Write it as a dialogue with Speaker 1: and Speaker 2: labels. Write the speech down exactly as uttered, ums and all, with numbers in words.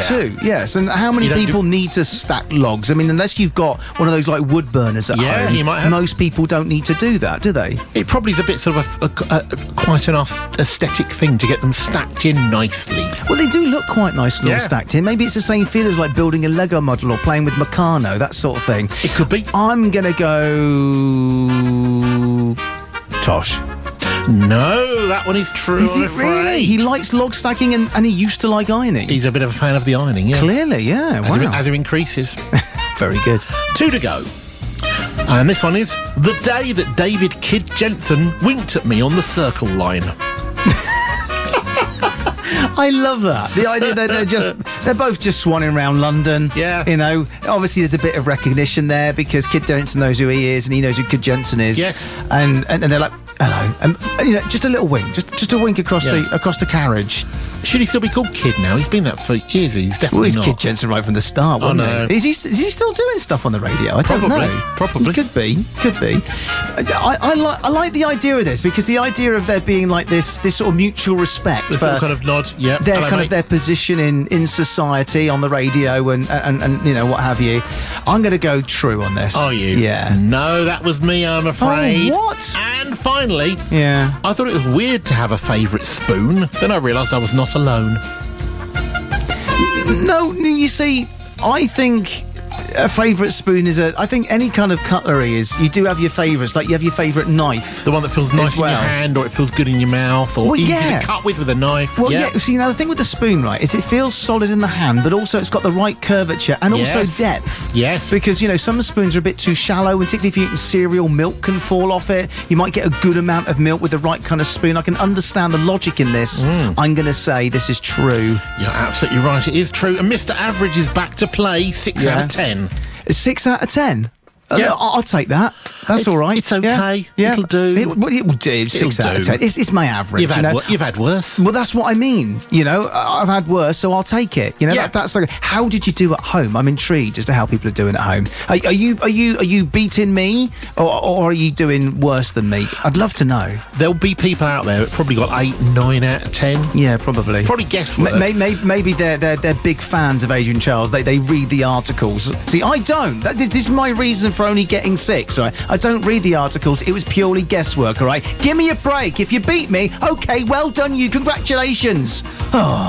Speaker 1: yeah.
Speaker 2: too. Yes, and how many people do... need to stack logs? I mean, unless you've got one of those like wood burners at
Speaker 1: yeah,
Speaker 2: home,
Speaker 1: you might have...
Speaker 2: most people don't need to do that, do they?
Speaker 1: It probably is a bit sort of a, a, a, quite an aesthetic thing to get them stacked in nicely.
Speaker 2: Well, they do look quite nice all
Speaker 1: yeah.
Speaker 2: stacked in. Maybe it's the same feel as like building a Lego model or playing with Meccano, that sort of thing.
Speaker 1: It could be.
Speaker 2: I'm gonna go Tosh.
Speaker 1: No, that one is true.
Speaker 2: Is it really? He likes log stacking and, and he used to like ironing.
Speaker 1: He's a bit of a fan of the ironing, yeah.
Speaker 2: Clearly, yeah.
Speaker 1: As,
Speaker 2: wow.
Speaker 1: it, as it increases.
Speaker 2: Very good.
Speaker 1: Two to go. And this one is the day that David Kid Jensen winked at me on the Circle Line.
Speaker 2: I love that. The idea that they're just they're both just swanning around London.
Speaker 1: Yeah.
Speaker 2: You know, obviously there's a bit of recognition there because Kid Jensen knows who he is and he knows who Kid Jensen is.
Speaker 1: Yes.
Speaker 2: And and, and they're like, hello. And you know, just a little wink. Just just a wink across
Speaker 1: yeah.
Speaker 2: the across the carriage.
Speaker 1: Should he still be called Kid now? He's been that for years. He's definitely
Speaker 2: well, he's
Speaker 1: not.
Speaker 2: Kid Jensen right from the start, wasn't
Speaker 1: oh, no.
Speaker 2: he? Is he, is he still doing stuff on the radio? I
Speaker 1: Probably.
Speaker 2: don't know.
Speaker 1: Probably.
Speaker 2: Could be. Could be. I, I, like I like the idea of this because the idea of there being like this this sort of mutual respect
Speaker 1: this
Speaker 2: for
Speaker 1: kind of nod. Yeah.
Speaker 2: Their
Speaker 1: Hello,
Speaker 2: kind
Speaker 1: mate.
Speaker 2: of their position in, in society on the radio and, and and you know what have you. I'm going to go true on this.
Speaker 1: Are you?
Speaker 2: Yeah.
Speaker 1: No, that was me. I'm afraid.
Speaker 2: Oh, what?
Speaker 1: And finally,
Speaker 2: yeah,
Speaker 1: I thought it was weird to have a favourite spoon. Then I realised I was not alone.
Speaker 2: No, you see, I think a favourite spoon is a... I think any kind of cutlery is... You do have your favourites, like you have your favourite knife.
Speaker 1: The one that feels nice
Speaker 2: well.
Speaker 1: in your hand, or it feels good in your mouth, or
Speaker 2: well,
Speaker 1: easy
Speaker 2: yeah.
Speaker 1: to cut with with a knife.
Speaker 2: Well,
Speaker 1: yeah.
Speaker 2: yeah. See, now the thing with the spoon, right, is it feels solid in the hand, but also it's got the right curvature and
Speaker 1: yes.
Speaker 2: also depth.
Speaker 1: Yes.
Speaker 2: Because, you know, some spoons are a bit too shallow, and particularly if you're eating cereal, milk can fall off it. You might get a good amount of milk with the right kind of spoon. I can understand the logic in this.
Speaker 1: Mm.
Speaker 2: I'm going to say this is true.
Speaker 1: You're absolutely right. It is true. And Mister Average is back to play. Six
Speaker 2: Yeah.
Speaker 1: out of ten.
Speaker 2: Six out of ten?
Speaker 1: Yeah.
Speaker 2: Uh, I'll take that. That's
Speaker 1: it's,
Speaker 2: all right.
Speaker 1: It's okay.
Speaker 2: Yeah. yeah.
Speaker 1: It'll do.
Speaker 2: It, well, it will do. Six
Speaker 1: It'll
Speaker 2: out
Speaker 1: do.
Speaker 2: of ten. It's, it's my average.
Speaker 1: You've had,
Speaker 2: you know?
Speaker 1: wor- you've had worse.
Speaker 2: Well, that's what I mean. You know, I've had worse, so I'll take it. You know,
Speaker 1: Yeah.
Speaker 2: that, that's like. How did you do at home? I'm intrigued as to how people are doing at home. Are, are you are you are you beating me, or, or are you doing worse than me? I'd love to know.
Speaker 1: There'll be people out there that probably got eight, nine out of ten.
Speaker 2: Yeah, probably.
Speaker 1: Probably guesswork.
Speaker 2: Maybe, maybe, maybe they're they're they're big fans of Adrian Charles. They they read the articles. See, I don't. That, this, this is my reason for only getting six. Right? I don't read the articles. It was purely guesswork. All right. Give me a break. If you beat me, okay. Well done, you. Congratulations. Oh.